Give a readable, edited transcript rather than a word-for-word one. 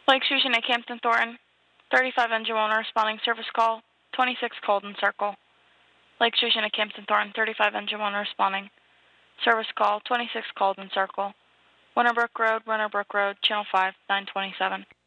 Lake Station at Campton Thornton, 35 engine 1 responding service call, 26 Colden Circle. Lake Station at Campton Thornton, 35 engine 1 responding. Service call, 26 Colden Circle. Winterbrook Road, Channel 5, 927.